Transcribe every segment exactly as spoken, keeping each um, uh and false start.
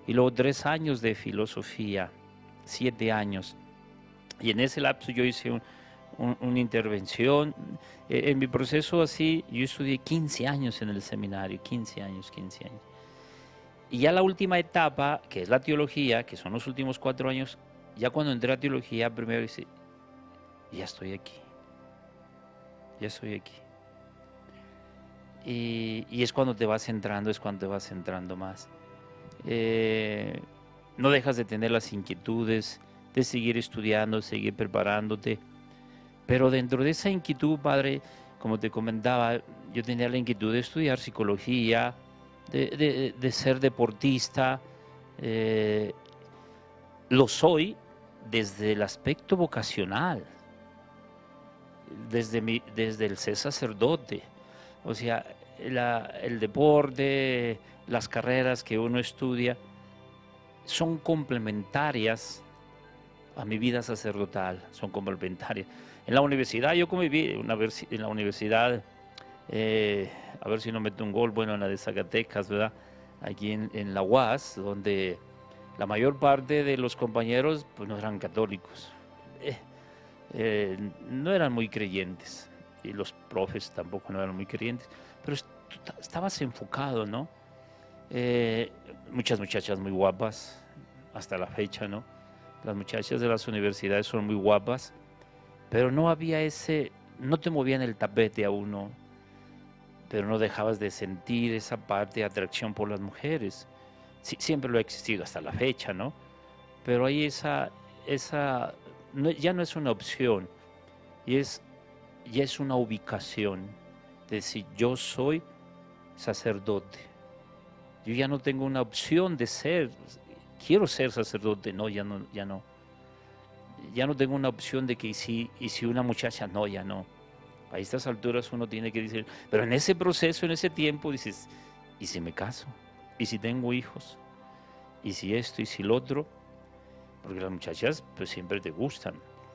y luego tres años de filosofía, siete años. Y en ese lapso yo hice un- un- una intervención. Eh, en mi proceso así, yo estudié quince años en el seminario, quince años, quince años. Y ya la última etapa, que es la teología, que son los últimos cuatro años, ya cuando entré a teología, primero dice, ya estoy aquí, ya estoy aquí. Y, y es cuando te vas centrando, es cuando te vas centrando más. Eh, no dejas de tener las inquietudes, de seguir estudiando, seguir preparándote. Pero dentro de esa inquietud, padre, como te comentaba, yo tenía la inquietud de estudiar psicología, de, de- de ser deportista. eh, lo soy desde el aspecto vocacional, desde, mi, desde el ser sacerdote. O sea, la- el deporte, las carreras que uno estudia son complementarias a mi vida sacerdotal, son complementarias. En la universidad, yo conviví en, una versi- en la universidad, eh, a ver si no meto un gol, bueno, en la de Zacatecas, ¿verdad? Aquí en, en la U A S, donde la mayor parte de los compañeros pues no eran católicos, eh, eh, no eran muy creyentes, y los profes tampoco no eran muy creyentes, pero est- tú ta- estabas enfocado, ¿no? Eh, muchas muchachas muy guapas, hasta la fecha, ¿no? Las muchachas de las universidades son muy guapas, pero no había ese, no te movían el tapete a uno, pero no dejabas de sentir esa parte de atracción por las mujeres. Sí, siempre lo ha existido hasta la fecha, ¿no? Pero hay esa, esa, no- ya no es una opción, y es, ya es una ubicación, de decir, yo soy sacerdote. Yo ya no tengo una opción de ser, quiero ser sacerdote, no, ya no, ya no. Ya no tengo una opción de que y si, y si una muchacha, no, ya no. A estas alturas uno tiene que decir, pero en ese proceso, en ese tiempo, dices, ¿y si me caso? ¿Y si tengo hijos? ¿Y si esto? ¿Y si lo otro? Porque las muchachas pues siempre te gustan,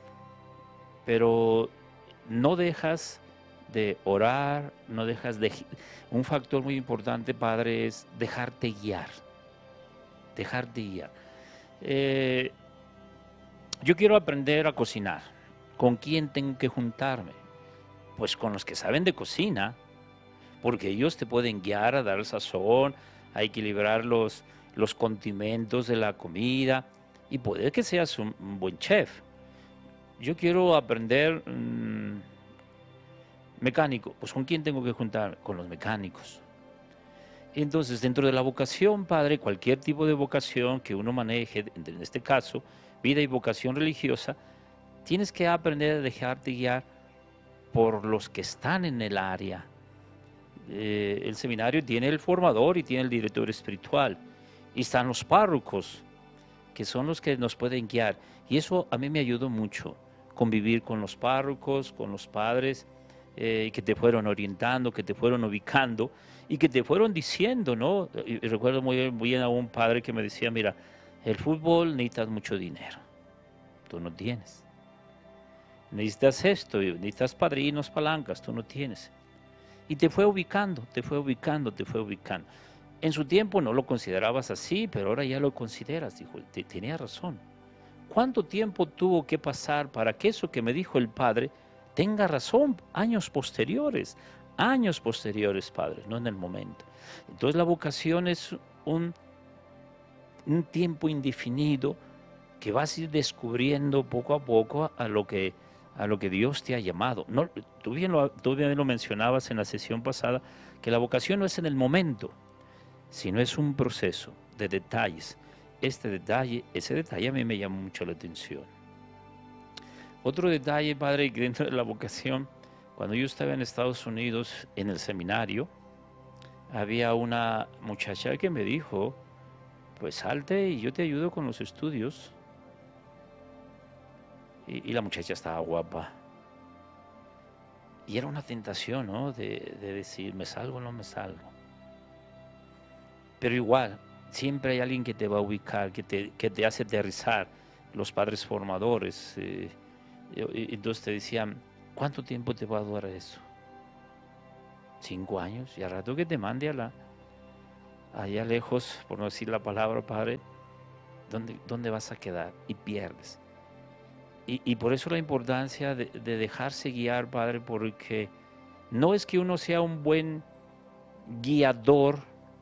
pero no dejas de orar, no dejas de... Un factor muy importante, padre, es dejarte guiar, dejarte guiar. Eh, yo quiero aprender a cocinar. ¿Con quién tengo que juntarme? Pues con los que saben de cocina, porque ellos te pueden guiar a dar el sazón, a equilibrar los, los condimentos de la comida, y puede que seas un, un buen chef. Yo quiero aprender mmm, mecánico, pues ¿con quién tengo que juntar? Con los mecánicos. Entonces, dentro de la vocación, padre, cualquier tipo de vocación que uno maneje, en este caso, vida y vocación religiosa, tienes que aprender a dejarte guiar por los que están en el área. Eh, el seminario tiene el formador y tiene el director espiritual. Y están los párrocos, que son los que nos pueden guiar. Y eso a mí me ayudó mucho, convivir con los párrocos, con los padres, eh, que te fueron orientando, que te fueron ubicando y que te fueron diciendo, ¿no? Y, y recuerdo muy bien, muy bien a un padre que me decía, mira, el fútbol necesitas mucho dinero, tú no tienes. Necesitas esto, necesitas padrinos, palancas, tú no tienes. Y te fue ubicando, te fue ubicando, te fue ubicando. En su tiempo no lo considerabas así, pero ahora ya lo consideras, dijo, te, tenía razón. ¿Cuánto tiempo tuvo que pasar para que eso que me dijo el padre tenga razón? Años posteriores, años posteriores, padre, no en el momento. Entonces la vocación es un, un tiempo indefinido que vas a ir descubriendo poco a poco a lo que, a lo que Dios te ha llamado. No, tú, bien lo, tú bien lo mencionabas en la sesión pasada, que la vocación no es en el momento, sino es un proceso de detalles. Este detalle, ese detalle a mí me llamó mucho la atención. Otro detalle, padre, que dentro de la vocación, cuando yo estaba en Estados Unidos en el seminario, había una muchacha que me dijo, pues salte y yo te ayudo con los estudios. Y, y la muchacha estaba guapa. Y era una tentación, ¿no? De, de decir, ¿me salgo o no me salgo? Pero igual, siempre hay alguien que te va a ubicar, que te, que te hace aterrizar, los padres formadores. Eh, y- y entonces te decían, ¿cuánto tiempo te va a durar eso? Cinco años, y al rato que te mande a la, allá lejos, por no decir la palabra, Padre, ¿dónde, dónde vas a quedar? Y pierdes. Y, y por eso la importancia de, de dejarse guiar, Padre, porque no es que uno sea un buen guiador,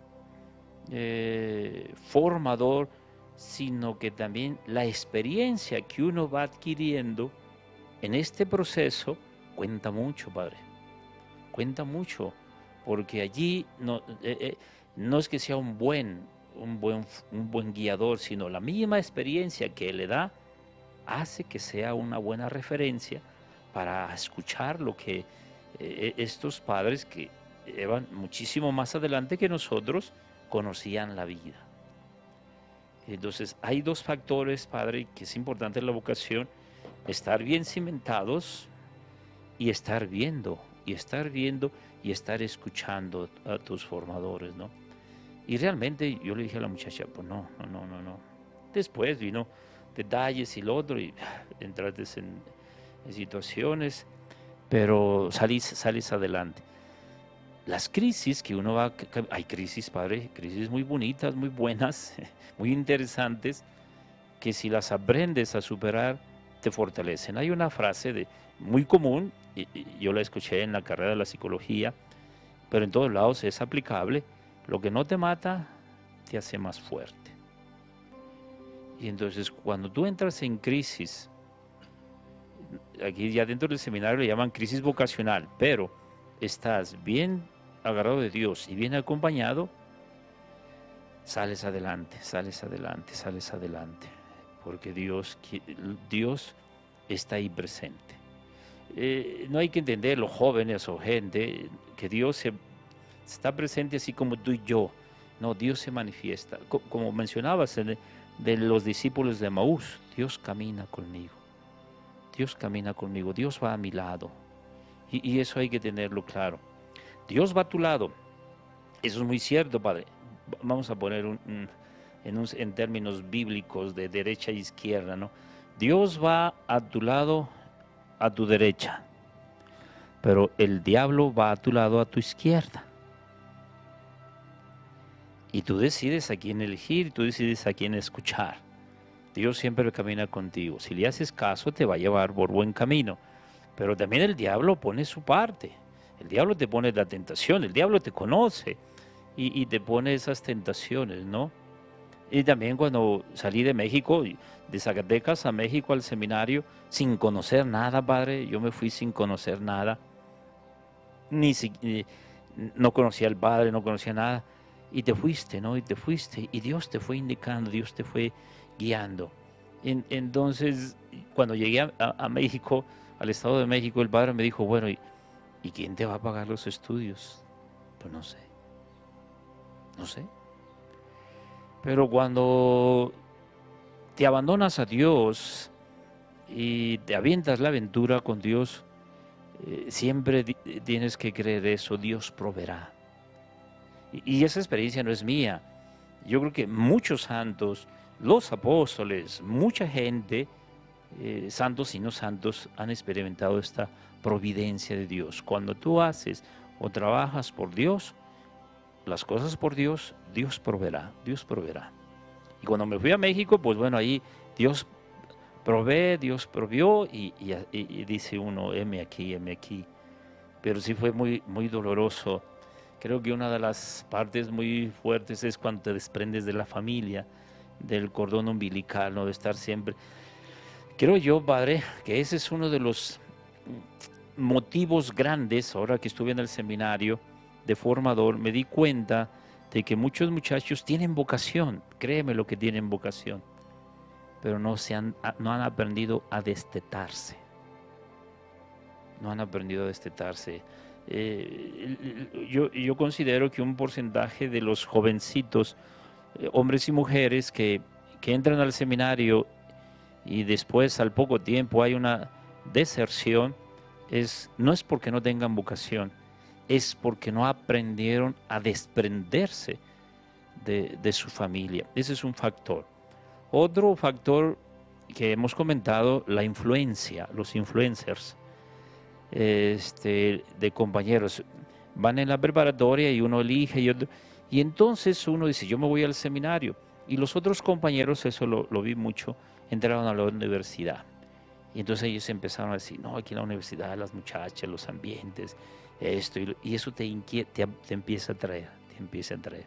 eh, formador, sino que también la experiencia que uno va adquiriendo en este proceso cuenta mucho, Padre. Cuenta mucho, porque allí no, eh, eh, no es que sea un buen, un, buen, un buen guiador, sino la misma experiencia que le da hace que sea una buena referencia para escuchar lo que eh, estos padres que llevan muchísimo más adelante que nosotros conocían la vida. Entonces, hay dos factores, Padre, que es importante en la vocación: estar bien cimentados y estar viendo, y estar viendo y estar escuchando a tus formadores, ¿no? Y realmente yo le dije a la muchacha, pues no, no, no, no, no. Después vino detalles y lo otro, y entraste en, en situaciones, pero salís, salís adelante. Las crisis que uno va, hay crisis, Padre, crisis muy bonitas, muy buenas, muy interesantes, que si las aprendes a superar, te fortalecen. Hay una frase de, muy común, y, y yo la escuché en la carrera de la psicología, pero en todos lados es aplicable: lo que no te mata, te hace más fuerte. Y entonces cuando tú entras en crisis, aquí ya dentro del seminario le llaman crisis vocacional, pero estás bien agarrado de Dios y bien acompañado, sales adelante, sales adelante, sales adelante, porque Dios, Dios está ahí presente. Eh, no hay que entender, los jóvenes o gente, que Dios se, está presente así como tú y yo. No, Dios se manifiesta. Co como mencionabas de, de los discípulos de Maús, Dios camina conmigo. Dios camina conmigo, Dios va a mi lado. Y, y eso hay que tenerlo claro. Dios va a tu lado. Eso es muy cierto, Padre. Vamos a poner un, un, en, un, en términos bíblicos de derecha e izquierda, ¿no? Dios va a tu lado, a tu derecha, pero el diablo va a tu lado, a tu izquierda. Y tú decides a quién elegir, tú decides a quién escuchar. Dios siempre camina contigo. Si le haces caso, te va a llevar por buen camino. Pero también el diablo pone su parte. El diablo te pone la tentación, el diablo te conoce y, y te pone esas tentaciones, ¿no? Y también cuando salí de México, de Zacatecas a México al seminario, sin conocer nada, Padre, yo me fui sin conocer nada. Ni si, ni, no conocía al Padre, no conocía nada. Y te fuiste, ¿no? Y te fuiste. Y Dios te fue indicando, Dios te fue guiando. En, entonces, cuando llegué a, a, a México, al Estado de México, el Padre me dijo, bueno, ¿y, ¿y quién te va a pagar los estudios? Pues no sé. No sé. Pero cuando te abandonas a Dios y te avientas la aventura con Dios, eh, siempre tienes que creer eso: Dios proveerá. Y, y esa experiencia no es mía. Yo creo que muchos santos, los apóstoles, mucha gente, eh, santos y no santos, han experimentado esta providencia de Dios. Cuando tú haces o trabajas por Dios, las cosas por Dios, Dios proveerá, Dios proveerá. Y cuando me fui a México, pues bueno, ahí Dios provee, Dios provió, y, y, y dice uno, heme aquí, heme aquí. Pero sí fue muy, muy doloroso. Creo que una de las partes muy fuertes es cuando te desprendes de la familia, del cordón umbilical, ¿no? De estar siempre. Creo yo, Padre, que ese es uno de los motivos grandes. Ahora que estuve en el seminario de formador, me di cuenta de que muchos muchachos tienen vocación, créeme lo que tienen vocación, pero no, se han, no han aprendido a destetarse. No han aprendido a destetarse. Eh, yo, yo considero que un porcentaje de los jovencitos, eh, hombres y mujeres que, que entran al seminario y después al poco tiempo hay una deserción, es, no es porque no tengan vocación, es porque no aprendieron a desprenderse de, de su familia. Ese es un factor. Otro factor que hemos comentado, la influencia, los influencers. Este, de compañeros van en la preparatoria y uno elige y, otro, Y entonces uno dice, yo me voy al seminario. Y los otros compañeros, eso lo, lo vi mucho, entraron a la universidad. Y entonces ellos empezaron a decir, no, aquí en la universidad, las muchachas, los ambientes, esto, y, y eso te inquieta, te, te empieza a traer, te empieza a traer.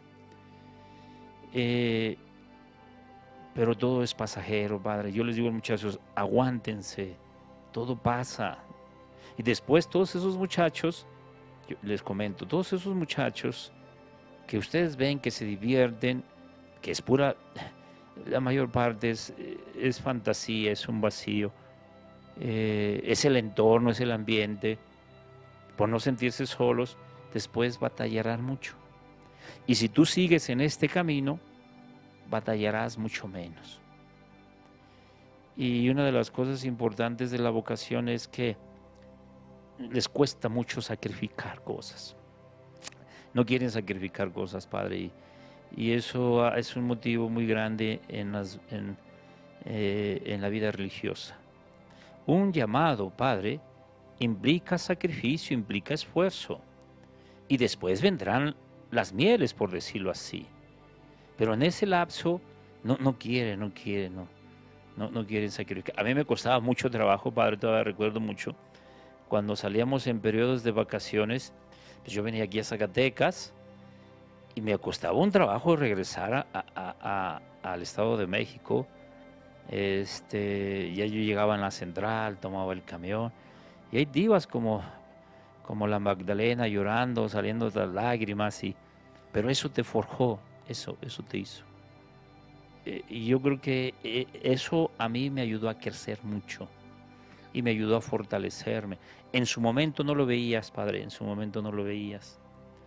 Eh, pero todo es pasajero, padre. Yo les digo a los muchachos, aguántense, todo pasa. Y después todos esos muchachos, yo les comento, todos esos muchachos que ustedes ven que se divierten, que es pura, la mayor parte es, es fantasía, es un vacío, eh, es el entorno, es el ambiente, por no sentirse solos, después batallarán mucho. Y si tú sigues en este camino, batallarás mucho menos. Y una de las cosas importantes de la vocación es que les cuesta mucho sacrificar cosas. No quieren sacrificar cosas, Padre, y, y eso es un motivo muy grande en, las, en, eh, en la vida religiosa. Un llamado, Padre, implica sacrificio, implica esfuerzo, y después vendrán las mieles, por decirlo así. Pero en ese lapso no, no quieren, no quieren, no, no, no quieren sacrificar. A mí me costaba mucho trabajo, Padre, todavía recuerdo mucho, cuando salíamos en periodos de vacaciones, pues yo venía aquí a Zacatecas y me costaba un trabajo regresar a, a, a, al Estado de México. Este, ya yo llegaba en la central, tomaba el camión, y hay divas como, como la Magdalena llorando, saliendo de las lágrimas, y, pero eso te forjó, eso, eso te hizo. Eh, y yo creo que eh, eso a mí me ayudó a crecer mucho y me ayudó a fortalecerme. En su momento no lo veías, Padre, en su momento no lo veías,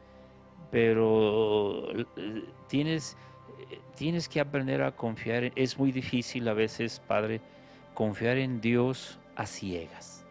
pero eh, tienes, eh, tienes que aprender a confiar. en- Es muy difícil a veces, Padre, confiar en Dios a ciegas.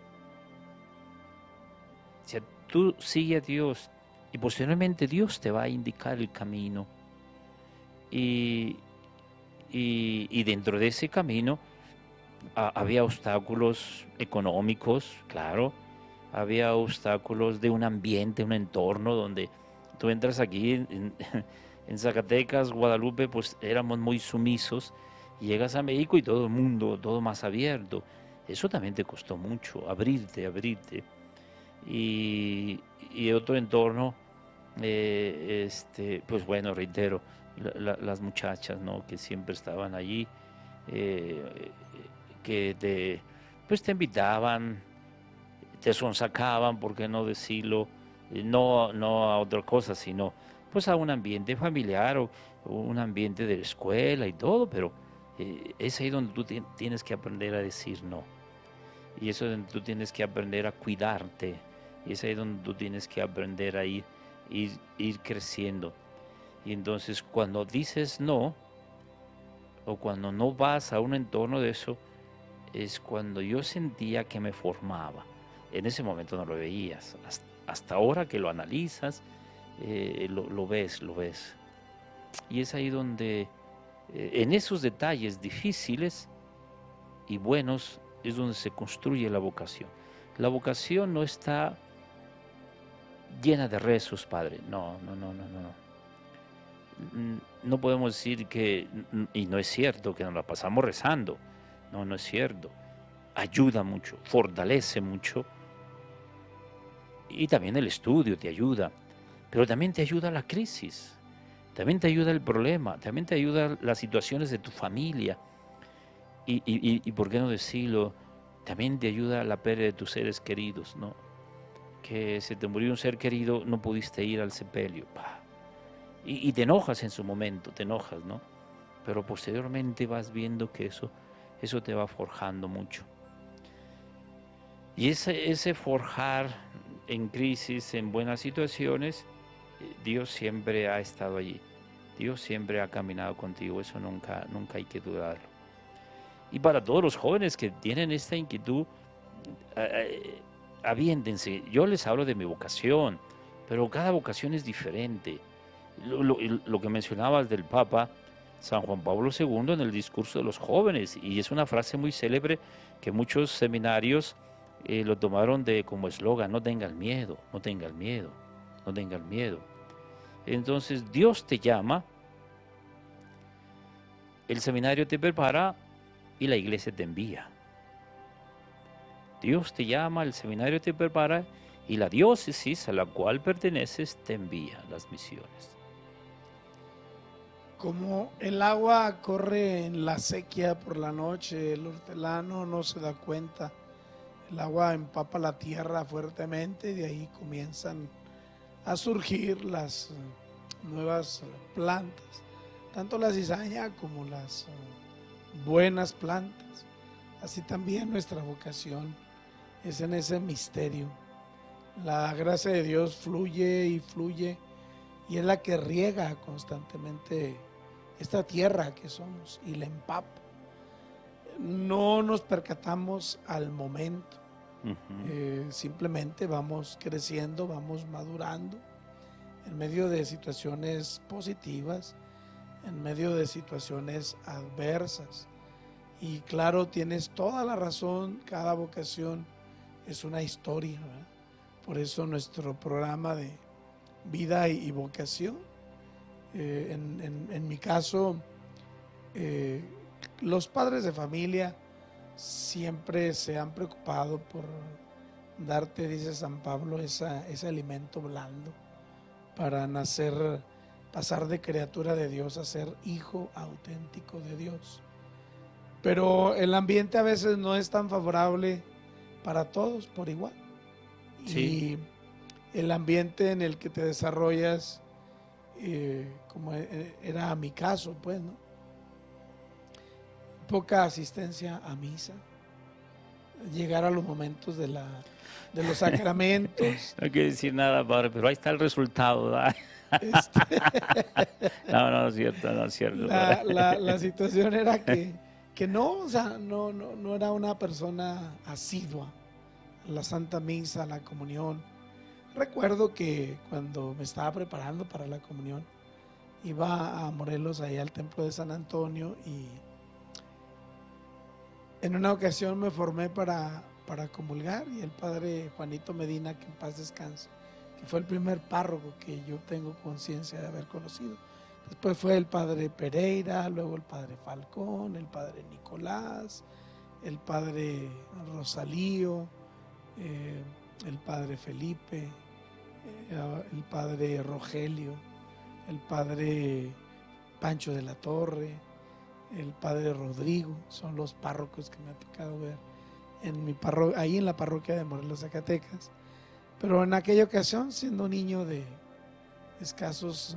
O sea, tú sigue a Dios y posteriormente Dios te va a indicar el camino. Y, y, y dentro de ese camino ha- había obstáculos económicos, claro, había obstáculos de un ambiente, un entorno donde tú entras aquí en, en- en Zacatecas, Guadalupe, pues éramos muy sumisos, y llegas a México y todo el mundo, todo más abierto. Eso también te costó mucho, abrirte, abrirte. Y, y otro entorno, eh, este, pues bueno, reitero, la- la- las muchachas, ¿no? Que siempre estaban allí, eh, que te, pues te invitaban, te sonsacaban, por qué no decirlo, eh, no, no a otra cosa, sino pues a un ambiente familiar o, o un ambiente de la escuela y todo, pero eh, es ahí donde tú ti- tienes que aprender a decir no. Y eso es donde tú tienes que aprender a cuidarte. Y es ahí donde tú tienes que aprender a ir, ir, ir creciendo. Y entonces cuando dices no, o cuando no vas a un entorno de eso, es cuando yo sentía que me formaba. En ese momento no lo veías. Hasta, hasta ahora que lo analizas, eh, lo, lo ves, lo ves. Y es ahí donde, eh, en esos detalles difíciles y buenos, es donde se construye la vocación. La vocación no está llena de rezos, Padre. No, no, no, no, no. No, no podemos decir que, y no es cierto, que nos la pasamos rezando. No, no es cierto. Ayuda mucho, fortalece mucho. Y también el estudio te ayuda. Pero también te ayuda la crisis. También te ayuda el problema. También te ayuda las situaciones de tu familia. Y, y, y, y por qué no decirlo, también te ayuda la pérdida de tus seres queridos, ¿no? Que se te murió un ser querido, no pudiste ir al sepelio. ¡Pah! Y, y te enojas en su momento, te enojas, ¿no? Pero posteriormente vas viendo que eso, eso te va forjando mucho. Y ese, ese forjar en crisis, en buenas situaciones, eh, Dios siempre ha estado allí. Dios siempre ha caminado contigo, eso nunca, nunca hay que dudarlo. Y para todos los jóvenes que tienen esta inquietud, eh, aviéntense. Yo les hablo de mi vocación, pero cada vocación es diferente. Lo, lo- lo que mencionabas del Papa San Juan Pablo segundo en el discurso de los jóvenes, y es una frase muy célebre que muchos seminarios eh, lo tomaron de como eslogan: no tengan miedo, no tengan miedo, no tengan miedo. Entonces Dios te llama, el seminario te prepara y la iglesia te envía. Dios te llama, el seminario te prepara y la diócesis a la cual perteneces te envía las misiones. Como el agua corre en la sequía por la noche, el hortelano no se da cuenta. El agua empapa la tierra fuertemente y de ahí comienzan a surgir las nuevas plantas, tanto la cizaña como las buenas plantas. Así también nuestra vocación es en ese misterio. La gracia de Dios fluye y fluye y es la que riega constantemente esta tierra que somos y la empapa. No nos percatamos al momento, uh-huh. eh, simplemente vamos creciendo, vamos madurando en medio de situaciones positivas, en medio de situaciones adversas. Y claro, tienes toda la razón, cada vocación es una historia, ¿verdad? Por eso nuestro programa de vida y, y vocación, eh, en, en, en mi caso, eh, los padres de familia siempre se han preocupado por darte, dice San Pablo, esa, ese alimento blando para nacer, pasar de criatura de Dios a ser hijo auténtico de Dios. Pero el ambiente a veces no es tan favorable para todos por igual. Sí. Y el ambiente en el que te desarrollas, eh, como era mi caso, pues, ¿no? Poca asistencia a misa, llegar a los momentos de, la, de los sacramentos. No hay que decir nada, padre, pero ahí está el resultado, ¿verdad? Este... no, no es cierto, no es cierto. La, la, la situación era que, que no, o sea, no, no, no era una persona asidua a la Santa Misa, a la comunión. Recuerdo que cuando me estaba preparando para la comunión, iba a Morelos, ahí al templo de San Antonio, y en una ocasión me formé para, para comulgar, y el padre Juanito Medina, que en paz descanse, que fue el primer párroco que yo tengo conciencia de haber conocido. Después fue el padre Pereira, luego el padre Falcón, el padre Nicolás, el padre Rosalío, eh, el padre Felipe, eh, el padre Rogelio, el padre Pancho de la Torre, el padre Rodrigo. Son los párrocos que me ha tocado ver en mi parro- ahí en la parroquia de Morelos, Zacatecas. Pero en aquella ocasión, siendo un niño de escasos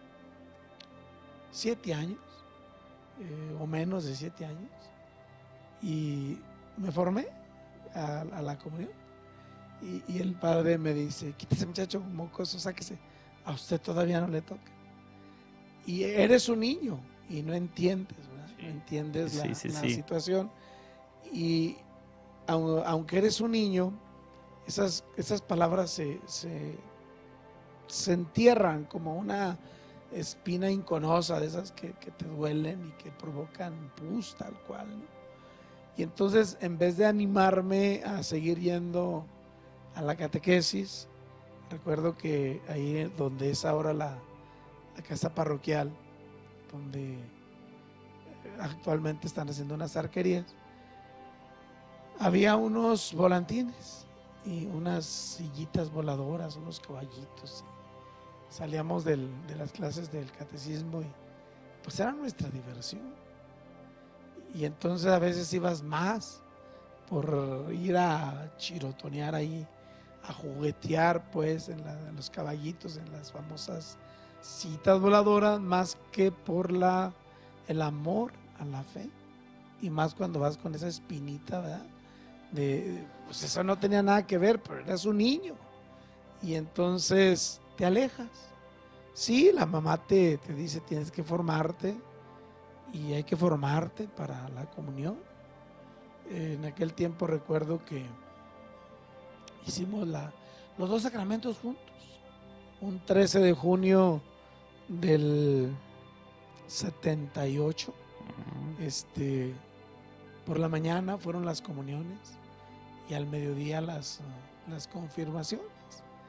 siete años, eh, o menos de siete años, y me formé a, a la comunión. Y, y el padre me dice: quítese, muchacho, mocoso, sáquese, a usted todavía no le toca. Y eres un niño y no entiendes, ¿verdad? Sí. No entiendes la, sí, sí, la sí. situación. Y aunque eres un niño, esas, esas palabras se, se, se entierran como una espina inconosa, de esas que, que te duelen y que provocan pus, tal cual, ¿no? Y entonces, en vez de animarme a seguir yendo a la catequesis, recuerdo que ahí donde es ahora la, la casa parroquial, donde actualmente están haciendo unas arquerías, había unos volantines y unas sillitas voladoras, unos caballitos. Salíamos del, de las clases del catecismo y pues era nuestra diversión. Y entonces a veces ibas más por ir a chirotonear ahí, a juguetear pues en, la, en los caballitos, en las famosas citas voladoras, más que por la, el amor a la fe. Y más cuando vas con esa espinita, ¿verdad? De, pues eso no tenía nada que ver, pero eras un niño. Y entonces te alejas. Sí, la mamá te, te dice: tienes que formarte, y hay que formarte para la comunión. En aquel tiempo recuerdo que hicimos la, los dos sacramentos juntos. Un trece de junio del setenta y ocho, este, por la mañana fueron las comuniones y al mediodía las, las confirmaciones.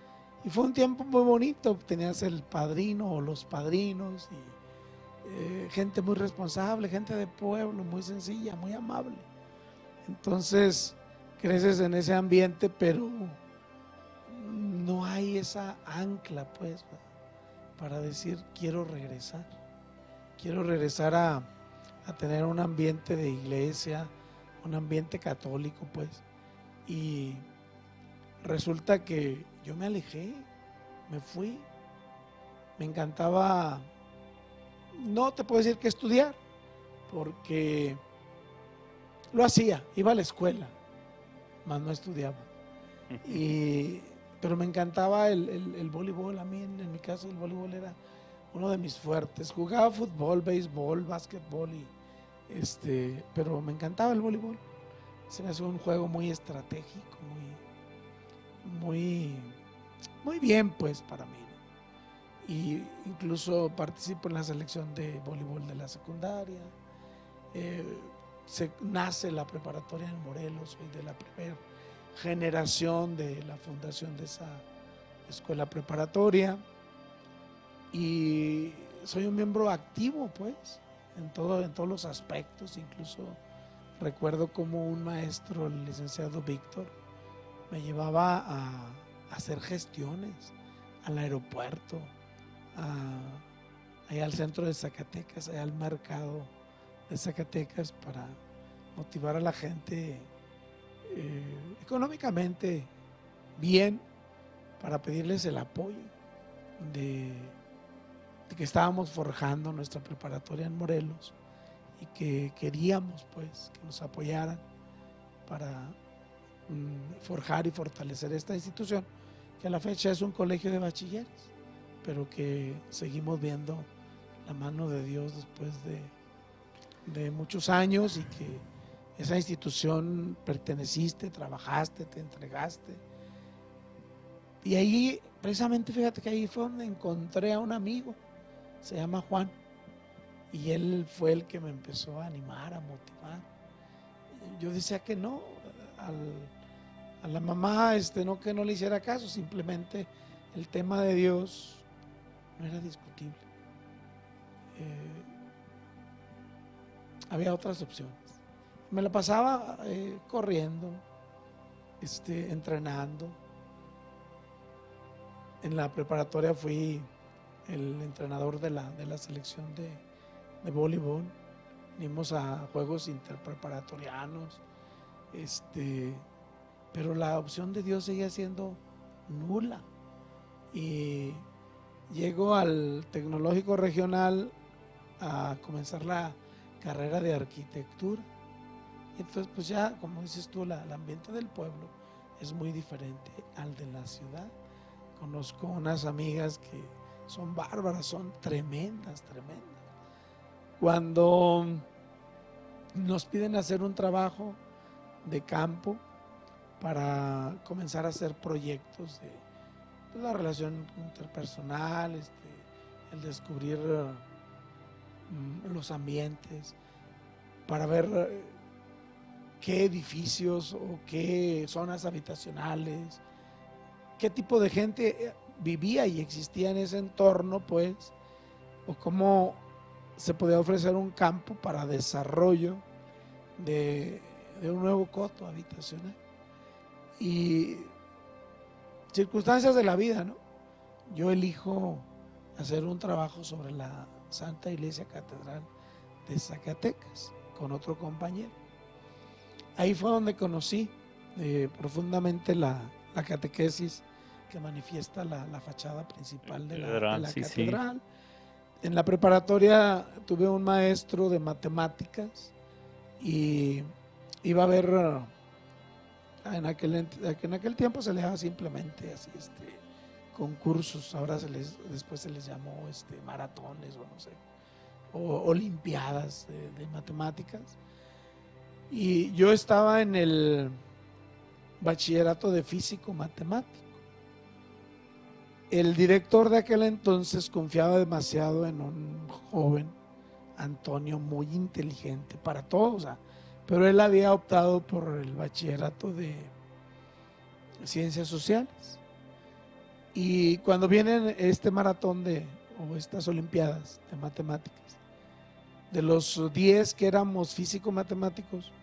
Y fue un tiempo muy bonito, tenías el padrino o los padrinos, y eh, gente muy responsable, gente de pueblo, muy sencilla, muy amable. Entonces creces en ese ambiente, pero no hay esa ancla, pues, para decir quiero regresar, quiero regresar a, a tener un ambiente de iglesia, un ambiente católico, pues. Y resulta que yo me alejé, me fui, me encantaba, no te puedo decir que estudiar, porque lo hacía, iba a la escuela, más no estudiaba. Y, pero me encantaba el, el, el voleibol. A mí, en, en mi caso, el voleibol era uno de mis fuertes. Jugaba fútbol, béisbol, básquetbol, y, este, pero me encantaba el voleibol. Se me hace un juego muy estratégico, muy, muy, muy bien, pues, para mí, ¿no? Y incluso participo en la selección de voleibol de la secundaria. Eh, se, nace la preparatoria en Morelos, soy de la primera generación de la fundación de esa escuela preparatoria, y soy un miembro activo, pues, en, todo, en todos los aspectos. Incluso recuerdo como un maestro, el licenciado Víctor, me llevaba a, a hacer gestiones al aeropuerto, a, allá al centro de Zacatecas, allá al mercado de Zacatecas, para motivar a la gente eh, económicamente bien, para pedirles el apoyo de, de que estábamos forjando nuestra preparatoria en Morelos, y que queríamos, pues, que nos apoyaran para mm, forjar y fortalecer esta institución, que a la fecha es un colegio de bachilleres, pero que seguimos viendo la mano de Dios después de, de muchos años, y que esa institución perteneciste, trabajaste, te entregaste. Y ahí, precisamente, fíjate que ahí fue donde encontré a un amigo, se llama Juan, y él fue el que me empezó a animar, a motivar. Yo decía que no, al, a la mamá, este, no que no le hiciera caso, simplemente el tema de Dios no era discutible. Eh, había otras opciones. Me la pasaba eh, corriendo, este, entrenando. En la preparatoria fui el entrenador de la, de la selección de, de voleibol. Venimos a juegos interpreparatorianos, este, pero la opción de Dios seguía siendo nula. Y llego al Tecnológico Regional a comenzar la carrera de arquitectura. Y entonces, pues ya, como dices tú, la, el ambiente del pueblo es muy diferente al de la ciudad. Conozco unas amigas que son bárbaras, son tremendas, tremendas. Cuando nos piden hacer un trabajo de campo para comenzar a hacer proyectos de pues, la relación interpersonal, este, el descubrir uh, los ambientes, para ver uh, qué edificios o qué zonas habitacionales, qué tipo de gente vivía y existía en ese entorno, pues, o cómo se podía ofrecer un campo para desarrollo de, de un nuevo coto habitacional. Y circunstancias de la vida, ¿no? Yo elijo hacer un trabajo sobre la Santa Iglesia Catedral de Zacatecas con otro compañero. Ahí fue donde conocí eh, profundamente la, la catequesis que manifiesta la, la fachada principal de la, de la sí, catedral. Sí. En la preparatoria tuve un maestro de matemáticas, y iba a haber, en aquel, en aquel tiempo se le daba simplemente así, este, concursos, ahora se les, después se les llamó este, maratones o no sé, o olimpiadas de, de matemáticas. Y yo estaba en el bachillerato de físico matemático. El director de aquel entonces confiaba demasiado en un joven, Antonio, muy inteligente para todo, o sea, pero él había optado por el bachillerato de ciencias sociales. Y cuando vienen este maratón de, o estas olimpiadas de matemáticas, de los diez que éramos físico-matemáticos,